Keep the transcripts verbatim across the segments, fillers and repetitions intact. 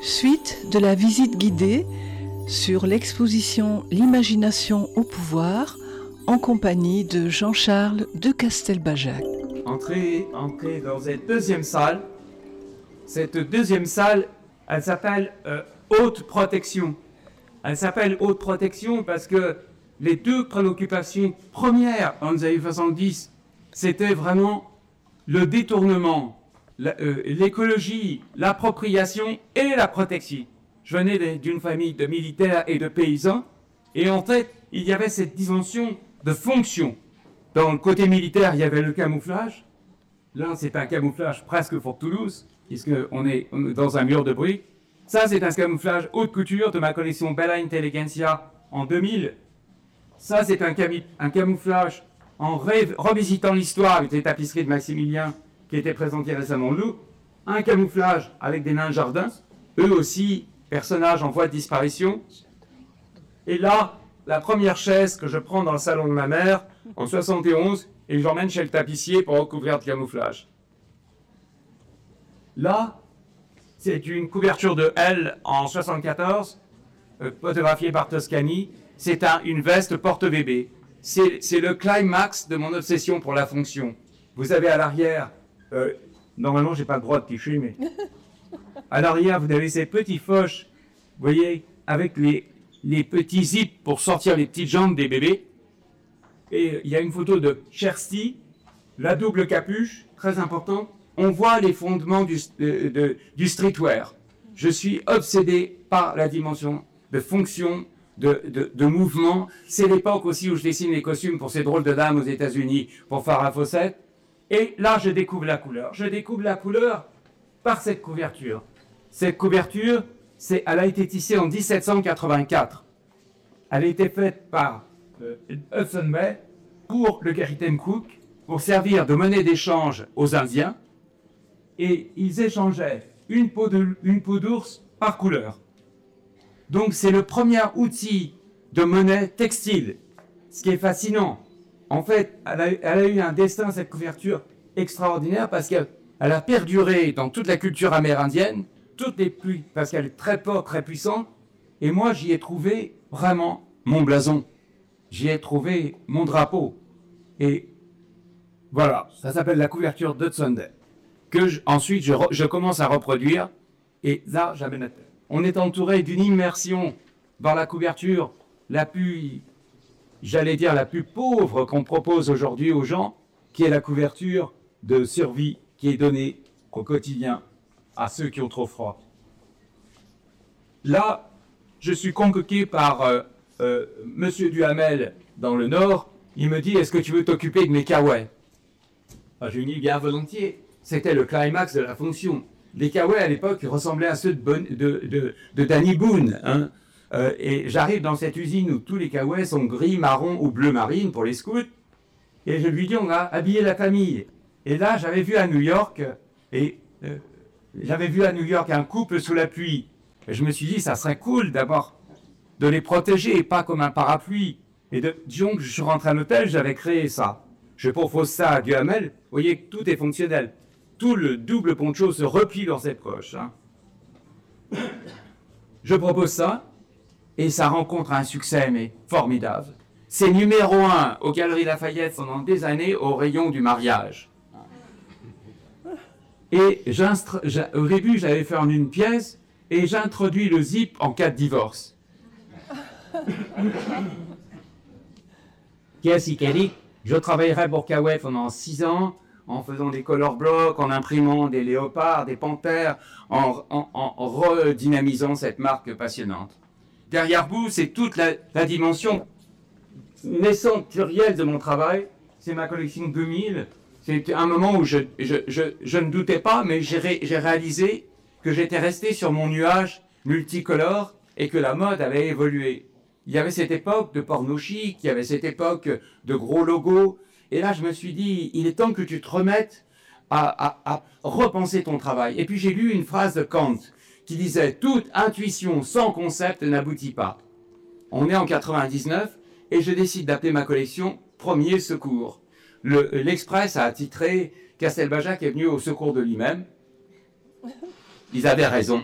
Suite de la visite guidée sur l'exposition L'imagination au pouvoir en compagnie de Jean-Charles de Castelbajac. Entrez, entrez dans cette deuxième salle. Cette deuxième salle, elle s'appelle euh, haute protection. Elle s'appelle haute protection parce que les deux préoccupations premières dans les années soixante-dix, c'était vraiment le détournement, la, euh, l'écologie, l'appropriation et la protection. Je venais d'une famille de militaires et de paysans, et en fait, il y avait cette dimension de fonction. Dans le côté militaire, il y avait le camouflage. Là, c'est un camouflage presque pour Toulouse, puisqu'on est dans un mur de briques. Ça, c'est un camouflage haute couture de ma collection Bella Intelligentsia en deux mille. Ça, c'est un, cami- un camouflage en ré- revisitant l'histoire avec les tapisseries de Maximilien qui étaient présentées récemment au Louvre. Un camouflage avec des nains de jardin, eux aussi personnages en voie de disparition. Et là, la première chaise que je prends dans le salon de ma mère en soixante et onze et j'emmène chez le tapissier pour recouvrir de camouflage. Là, c'est une couverture de L en soixante-quatorze, euh, photographiée par Toscani. C'est un, une veste porte-bébé. C'est, c'est le climax de mon obsession pour la fonction. Vous avez à l'arrière, euh, normalement j'ai pas le droit de ticher, mais à l'arrière vous avez ces petits foches, vous voyez, avec les, les petits zips pour sortir les petites jambes des bébés. Et il y a une photo de Chersti, la double capuche, très important. On voit les fondements du, de, de, du streetwear. Je suis obsédé par la dimension de fonction, de, de, de mouvement. C'est l'époque aussi où je dessine les costumes pour ces drôles de dames aux États-Unis pour Farrah Fawcett. Et là, je découvre la couleur. Je découvre la couleur par cette couverture. Cette couverture, c'est, elle a été tissée en dix-sept cent quatre-vingt-quatre. Elle a été faite par euh, Hudson Bay pour le Capitaine Cook pour servir de monnaie d'échange aux Indiens. Et ils échangeaient une peau, de, une peau d'ours par couleur. Donc c'est le premier outil de monnaie textile, ce qui est fascinant. En fait, elle a, elle a eu un destin, cette couverture, extraordinaire, parce qu'elle elle a perduré dans toute la culture amérindienne, toutes les pluies, parce qu'elle est très forte, très puissante, et moi j'y ai trouvé vraiment mon blason. J'y ai trouvé mon drapeau. Et voilà, ça s'appelle la couverture d'Hudson Bay. Que je, ensuite je, re, je commence à reproduire, et là, j'amène la tête. On est entouré d'une immersion dans la couverture la plus, j'allais dire, la plus pauvre qu'on propose aujourd'hui aux gens, qui est la couverture de survie qui est donnée au quotidien à ceux qui ont trop froid. Là, je suis convoqué par euh, euh, Monsieur Duhamel dans le Nord. Il me dit, est-ce que tu veux t'occuper de mes kawaii? Ah, je lui dis bien volontiers. C'était le climax de la fonction. Les kawaii à l'époque ressemblaient à ceux de, bon, de, de, de Danny Boone. Hein. Euh, et j'arrive dans cette usine où tous les kawaii sont gris, marron ou bleu marine pour les scouts. Et je lui dis, on a habillé la famille. Et là, j'avais vu à New York, et euh, j'avais vu à New York un couple sous la pluie. Et je me suis dit, ça serait cool d'abord de les protéger, et pas comme un parapluie. Et de, disons que je suis rentré à l'hôtel, j'avais créé ça. Je propose ça à Duhamel. Vous voyez que tout est fonctionnel. Tout le double poncho se replie dans ses poches. Hein. Je propose ça, et ça rencontre un succès mais formidable. C'est numéro un aux Galeries Lafayette pendant des années au rayon du mariage. Et au début, j'avais fait en une pièce, et j'introduis le zip en cas de divorce. Qu'est-ce qu'il dit? Je travaillerai pour K W pendant six ans, en faisant des color blocks, en imprimant des léopards, des panthères, en, en, en redynamisant cette marque passionnante. Derrière vous, c'est toute la, la dimension naissante, plurielle de mon travail. C'est ma collection deux mille. C'est un moment où je, je, je, je ne doutais pas, mais j'ai, ré, j'ai réalisé que j'étais resté sur mon nuage multicolore et que la mode avait évolué. Il y avait cette époque de porno chic, il y avait cette époque de gros logos. Et là, je me suis dit, il est temps que tu te remettes à, à, à repenser ton travail. Et puis j'ai lu une phrase de Kant qui disait « Toute intuition sans concept n'aboutit pas ». On est en quatre-vingt-dix-neuf et je décide d'appeler ma collection « Premier secours ». Le, L'Express a titré « Castelbajac est venu au secours de lui-même ». Ils avaient raison.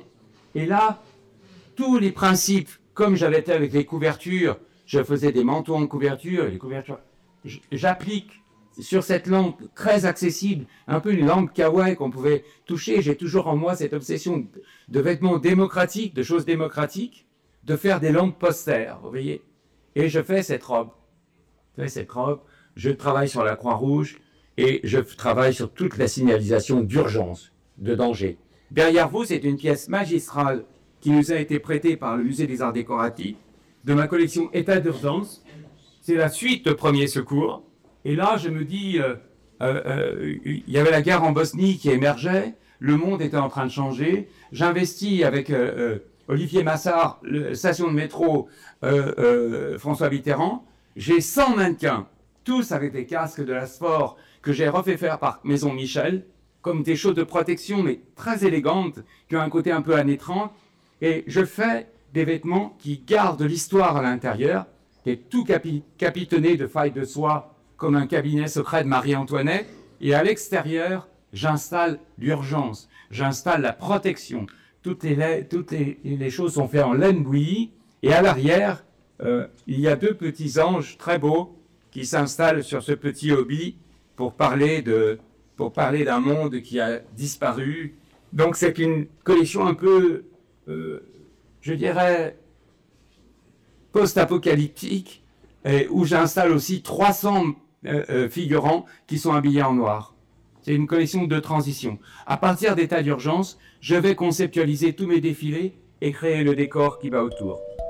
Et là, tous les principes, comme j'avais été avec les couvertures, je faisais des manteaux en couverture, et les couvertures, j'applique sur cette lampe très accessible, un peu une lampe kawaii qu'on pouvait toucher. J'ai toujours en moi cette obsession de vêtements démocratiques, de choses démocratiques, de faire des lampes posters, vous voyez. Et je fais cette robe. Je fais cette robe, je travaille sur la Croix-Rouge et je travaille sur toute la signalisation d'urgence, de danger. Derrière vous, c'est une pièce magistrale qui nous a été prêtée par le Musée des Arts Décoratifs de ma collection État d'urgence. C'est la suite de Premiers Secours. Et là, je me dis, euh, euh, euh, il y avait la guerre en Bosnie qui émergeait, le monde était en train de changer. J'investis avec euh, euh, Olivier Massard, la station de métro euh, euh, François Mitterrand. J'ai cent mannequins, tous avec des casques de la Sfor que j'ai refait faire par Maison Michel, comme des choses de protection, mais très élégantes, qui ont un côté un peu années trente. Et je fais des vêtements qui gardent l'histoire à l'intérieur, qui est tout capi capitonné de failles de soie, comme un cabinet secret de Marie-Antoinette. Et à l'extérieur, j'installe l'urgence, j'installe la protection. Toutes les, toutes les, les choses sont faites en laine bouillie. Et à l'arrière, euh, il y a deux petits anges très beaux qui s'installent sur ce petit hobby pour parler de, pour parler d'un monde qui a disparu. Donc c'est une collection un peu, euh, je dirais, post-apocalyptique, et où j'installe aussi trois cents euh, euh, figurants qui sont habillés en noir. C'est une collection de transition. À partir d'état d'urgence, je vais conceptualiser tous mes défilés et créer le décor qui va autour.